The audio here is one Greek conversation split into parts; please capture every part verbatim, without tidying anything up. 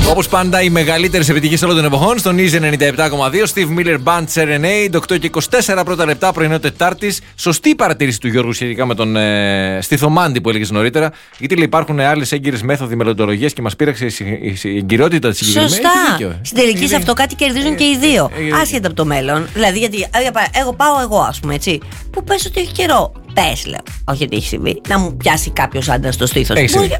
Όπως πάντα, οι μεγαλύτερες επιτυχίες όλων των εποχών στον Easy ενενήντα επτά κόμμα δύο. Steve Miller Band Serenade, οκτώ και είκοσι τέσσερα πρώτα λεπτά, πρωινό Τετάρτης. Σωστή παρατήρηση του Γιώργου σχετικά με τον ε, Στιθομάντη που έλεγες νωρίτερα. Γιατί λέει, υπάρχουν άλλες έγκυρες μέθοδοι μελλοντολογίας και μας πείραξε η εγκυρότητα της συγκεκριμένης. Σωστά. Στην τελική σε αυτό κάτι κερδίζουν και οι δύο. Άσχετα από το μέλλον. Δηλαδή, γιατί εγώ πάω εγώ, ας πούμε, έτσι. Που πες ότι έχει καιρό. Πες, λέω. Όχι γιατί έχει συμβεί. Να μου πιάσει κάποιος άντρας στο στήθος.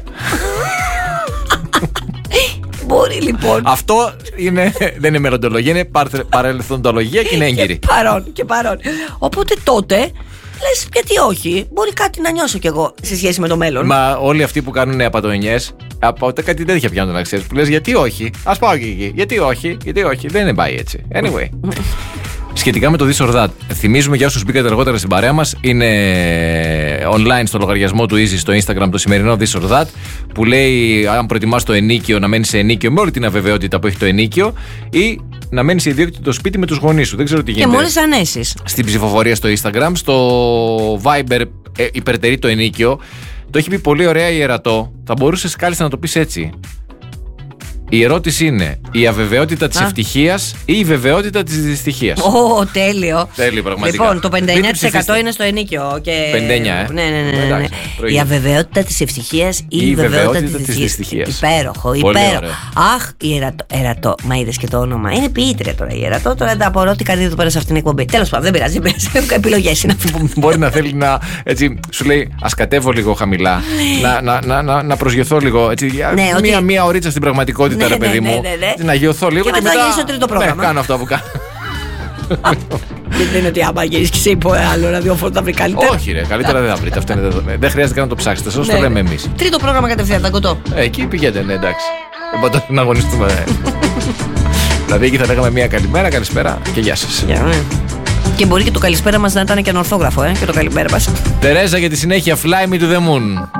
Μπορεί λοιπόν. Αυτό είναι, δεν είναι μελλοντολογία, είναι παρελθοντολογία και είναι έγκυρη. Και παρόν, και παρόν. Οπότε τότε λες, γιατί όχι, μπορεί κάτι να νιώσω κι εγώ σε σχέση με το μέλλον. Μα όλοι αυτοί που κάνουν απατοενιές, από κάτι τέτοια πιάνουν να ξέρεις. Που λες, γιατί όχι, ας πάω και εκεί. Γιατί όχι, γιατί όχι, δεν είναι πάει έτσι. Anyway. Σχετικά με το This or That, θυμίζουμε για όσους μπήκατε αργότερα στην παρέα μας, είναι online στο λογαριασμό του Easy στο Instagram το σημερινό This or That, που λέει αν προτιμάς το ενίκιο να μένεις σε ενίκιο με όλη την αβεβαιότητα που έχει το ενίκιο, ή να μένεις σε ιδιόκτητο σπίτι με τους γονείς σου. Δεν ξέρω τι γίνεται. Και μόλις ανέσεις. Στην ψηφοφορία στο Instagram, στο Viber ε, υπερτερεί το ενίκιο. Το έχει πει πολύ ωραία η Ερατό. Θα μπορούσες κάλλιστα να το πεις έτσι. Η ερώτηση είναι η αβεβαιότητα της ευτυχίας ή η βεβαιότητα της δυστυχίας. Ω, τέλειο. Τέλειο, πραγματικά. Λοιπόν, το πενήντα εννέα τοις εκατό είναι στο ενίκιο. Και... πενήντα εννέα, ε. Ναι, ναι, ναι. ναι, ναι. Η αβεβαιότητα της ευτυχίας ή η, η βεβαιότητα της δυστυχίας. Υπέροχο, υπέροχο. Αχ, η Ερατό. Ερατό. Μα είδες και το όνομα. Είναι ποιήτρια τώρα η Ερατό. Τώρα δεν απορώ τι κάνει εδώ πέρα σε αυτήν την εκπομπή. Τέλος πάντων, δεν πειράζει. Δεν πειράζει. Επιλογές είναι αυτό. Μπορεί να θέλει να. Έτσι, σου λέει, ας κατέβω λίγο χαμηλά. Να προσγειωθώ λίγο. Μία ωρίτσα στην πραγματικότητα. Ναι, ρε παιδί ναι, μου, ναι, ναι, ναι. να γιωθώ λίγο και, και μετά, μετά... στο τρίτο πρόγραμμα. Ναι, κάνω αυτό που κάνω. Δεν είναι ότι άμα γυρίσεις και σε είπε άλλο ραδιόφωνο θα βρει καλύτερα. Όχι ρε, καλύτερα δεν θα βρείτε, αυτό είναι δεδομένο. Δεν χρειάζεται καν να το ψάξετε, σας το λέμε εμείς. Τρίτο πρόγραμμα κατευθείαν, ταγκωτό. Ε, εκεί πηγαίνετε, ναι, εντάξει. Δεν μπορούμε να αγωνιστούμε. Δηλαδή εκεί θα λέγαμε μια καλημέρα, καλησπέρα και γεια σας. Και μπορεί και το καλησπέρα μας να ήταν και ανορθόγραφο, ε, και το καλημέρα μας. Τερέζα για τη συνέχεια, Fly Me to the Moon.